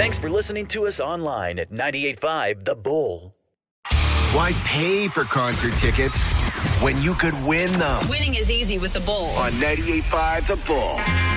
Thanks for listening to us online at 98.5 The Bull. Why pay for concert tickets when you could win them? Winning is easy with The Bull. On 98.5 The Bull.